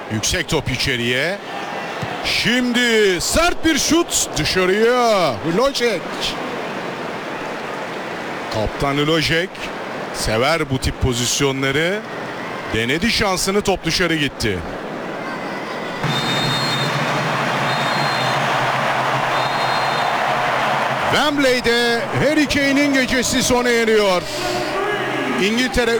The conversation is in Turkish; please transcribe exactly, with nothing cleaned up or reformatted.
Yüksek top içeriye. Şimdi sert bir şut dışarıya. Hlojek. Kaptan Hlojek sever bu tip pozisyonları. Denedi şansını, top dışarı gitti. Wembley'de Harry Kane'in gecesi sona eriyor. İngiltere